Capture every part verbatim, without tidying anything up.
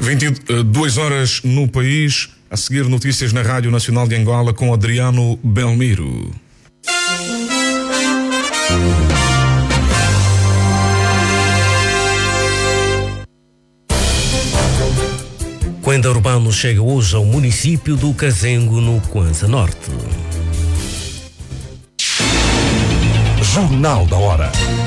vinte e duas horas no país. A seguir, notícias na Rádio Nacional de Angola com Adriano Belmiro. Coenda Urbano chega hoje ao município do Cazengo, no Kwanza Norte. Jornal da Hora.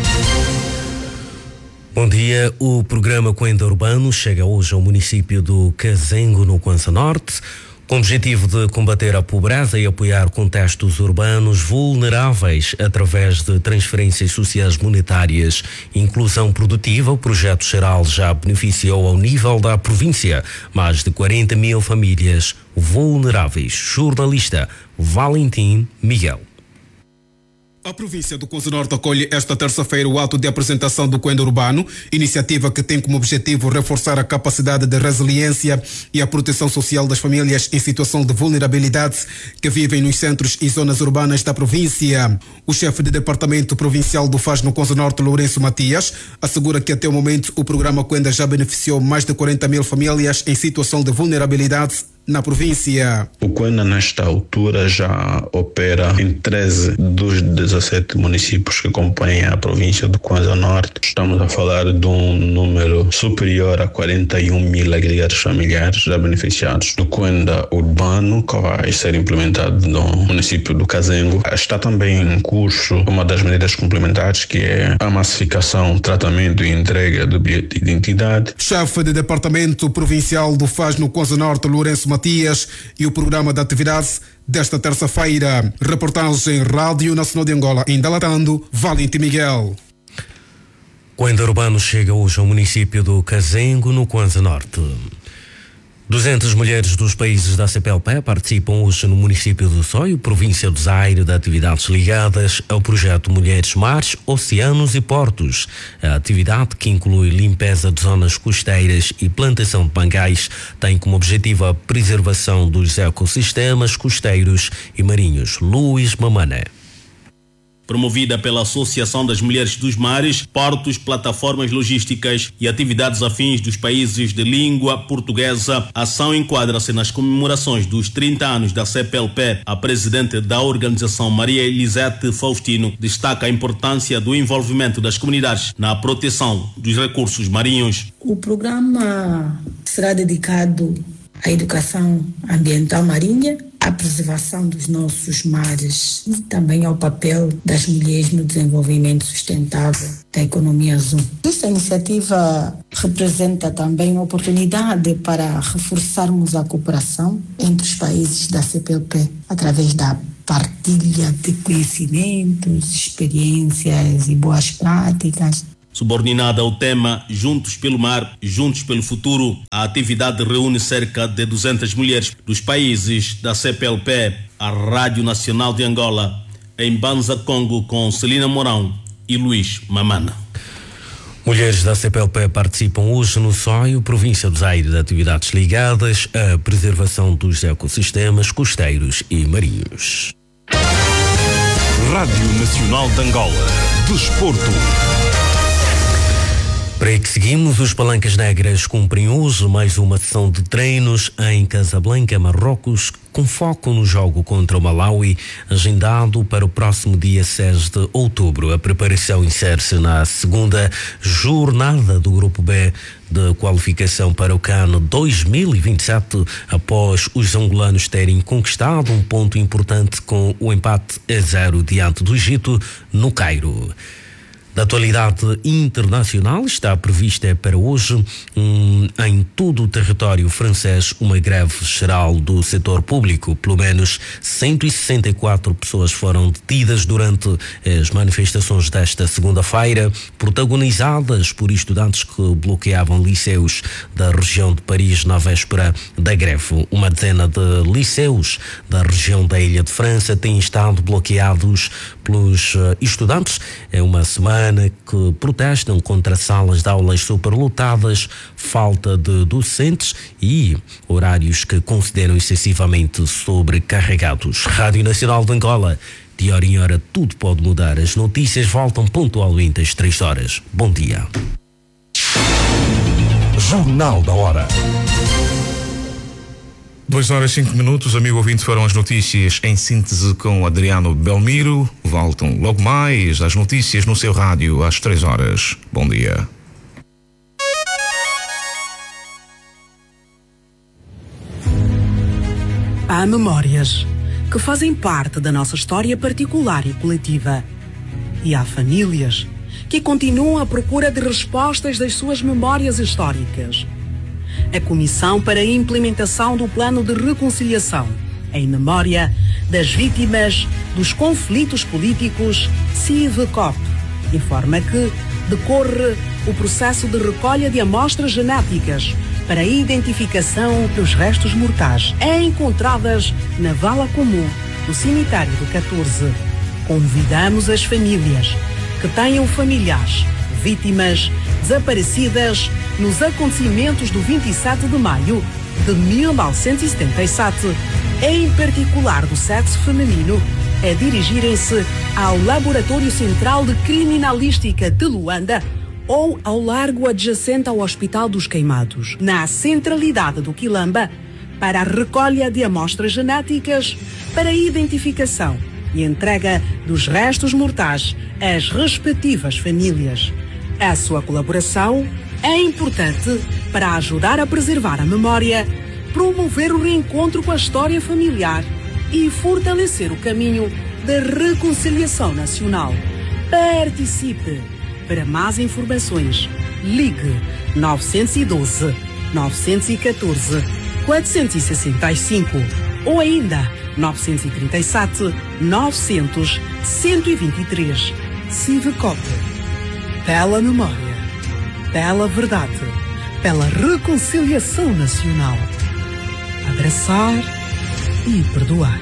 Bom dia, o programa Coenda Urbano chega hoje ao município do Cazengo, no Kwanza Norte, com o objetivo de combater a pobreza e apoiar contextos urbanos vulneráveis através de transferências sociais monetárias e inclusão produtiva. O projeto geral já beneficiou ao nível da província mais de quarenta mil famílias vulneráveis. Jornalista Valentim Miguel. A província do Kwanza Norte acolhe esta terça-feira o ato de apresentação do Coenda Urbano, iniciativa que tem como objetivo reforçar a capacidade de resiliência e a proteção social das famílias em situação de vulnerabilidade que vivem nos centros e zonas urbanas da província. O chefe de departamento provincial do F A S no Kwanza Norte, Lourenço Matias, assegura que até o momento o programa Coenda já beneficiou mais de quarenta mil famílias em situação de vulnerabilidade na província. O Coenda, nesta altura, já opera em treze dos dezessete municípios que compõem a província do Kwanza Norte. Estamos a falar de um número superior a quarenta e um mil agregados familiares já beneficiados do Coenda Urbano, que vai ser implementado no município do Cazengo. Está também em curso uma das medidas complementares, que é a massificação, tratamento e entrega do bilhete de identidade. Chefe de departamento provincial do F A S no Kwanza Norte, Lourenço Matias, e o programa de atividade desta terça-feira. Reportagem Rádio Nacional de Angola, em Dalatando, Valentim Miguel. Coenda Urbano chega hoje ao município do Cazengo, no Kwanza Norte. duzentas mulheres dos países da C P L P participam hoje no município do Soio, província do Zaire, de atividades ligadas ao projeto Mulheres, Mares, Oceanos e Portos. A atividade, que inclui limpeza de zonas costeiras e plantação de bancais, tem como objetivo a preservação dos ecossistemas costeiros e marinhos. Luís Mamana. Promovida pela Associação das Mulheres dos Mares, Portos, Plataformas Logísticas e Atividades Afins dos Países de Língua Portuguesa, a ação enquadra-se nas comemorações dos trinta anos da C P L P. A presidente da organização, Maria Elisete Faustino, destaca a importância do envolvimento das comunidades na proteção dos recursos marinhos. O programa será dedicado à educação ambiental marinha, à preservação dos nossos mares e também ao papel das mulheres no desenvolvimento sustentável da economia azul. Esta iniciativa representa também uma oportunidade para reforçarmos a cooperação entre os países da C P L P através da partilha de conhecimentos, experiências e boas práticas. Subordinada ao tema Juntos pelo Mar, Juntos pelo Futuro, a atividade reúne cerca de duzentas mulheres dos países da C P L P. A Rádio Nacional de Angola, em Banza, Congo, com Celina Mourão e Luís Mamana. Mulheres da C P L P participam hoje no Soio, província do Zaire, de atividades ligadas à preservação dos ecossistemas costeiros e marinhos. Rádio Nacional de Angola. Desporto. Para aí que seguimos, os Palancas Negras cumprem hoje mais uma sessão de treinos em Casablanca, Marrocos, com foco no jogo contra o Malawi, agendado para o próximo dia seis de outubro. A preparação insere-se na segunda jornada do Grupo B de qualificação para o CAN dois mil e vinte e sete, após os angolanos terem conquistado um ponto importante com o empate a zero diante do Egito, no Cairo. Da atualidade internacional, está prevista para hoje um, em todo o território francês uma greve geral do setor público. Pelo menos cento e sessenta e quatro pessoas foram detidas durante as manifestações desta segunda-feira, protagonizadas por estudantes que bloqueavam liceus da região de Paris na véspera da greve. Uma dezena de liceus da região da Ilha de França têm estado bloqueados pelos estudantes. É uma semana que protestam contra salas de aulas superlotadas, falta de docentes e horários que consideram excessivamente sobrecarregados. Rádio Nacional de Angola, de hora em hora tudo pode mudar. As notícias voltam pontualmente às três horas. Bom dia. Jornal da Hora. Duas horas e cinco minutos, amigo ouvinte, foram as notícias em síntese com Adriano Belmiro. Voltam logo mais as notícias no seu rádio às três horas. Bom dia. Há memórias que fazem parte da nossa história particular e coletiva. E há famílias que continuam à procura de respostas das suas memórias históricas. A Comissão para a Implementação do Plano de Reconciliação em memória das vítimas dos conflitos políticos, CIVCOP, informa que decorre o processo de recolha de amostras genéticas para a identificação dos restos mortais encontradas na vala comum do cemitério do catorze. Convidamos as famílias que tenham familiares, vítimas desaparecidas nos acontecimentos do vinte e sete de maio de mil novecentos e setenta e sete, em particular do sexo feminino, a dirigirem-se ao Laboratório Central de Criminalística de Luanda ou ao largo adjacente ao Hospital dos Queimados, na centralidade do Quilamba, para a recolha de amostras genéticas para a identificação e entrega dos restos mortais às respectivas famílias. A sua colaboração é importante para ajudar a preservar a memória, promover o reencontro com a história familiar e fortalecer o caminho da reconciliação nacional. Participe! Para mais informações, ligue nove um dois, nove um quatro, quatro seis cinco ou ainda nove três sete, nove zero zero, um dois três. CIVCOP. Pela memória, pela verdade, pela reconciliação nacional. Abraçar e perdoar.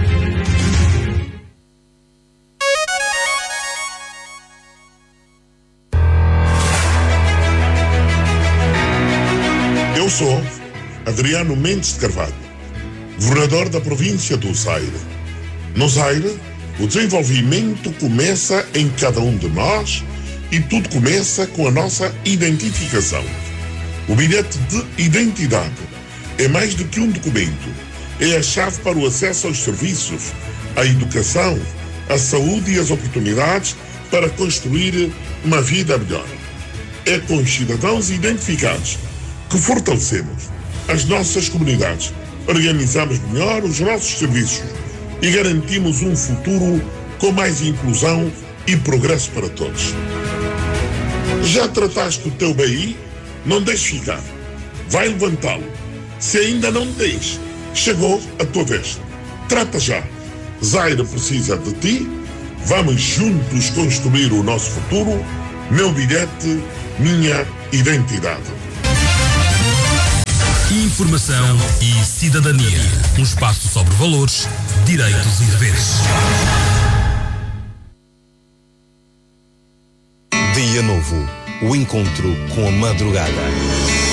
Eu sou Adriano Mendes de Carvalho, governador da província do Zaire. No Zaire, o desenvolvimento começa em cada um de nós e tudo começa com a nossa identificação. O bilhete de identidade é mais do que um documento. É a chave para o acesso aos serviços, à educação, à saúde e às oportunidades para construir uma vida melhor. É com os cidadãos identificados que fortalecemos as nossas comunidades, organizamos melhor os nossos serviços e garantimos um futuro com mais inclusão e progresso para todos. Já trataste o teu B I? Não deixes ficar. Vai levantá-lo. Se ainda não tens, chegou a tua vez. Trata já. Zaire precisa de ti. Vamos juntos construir o nosso futuro. Meu bilhete, minha identidade. Informação e cidadania. Um espaço sobre valores, direitos e deveres. Dia novo. O encontro com a madrugada.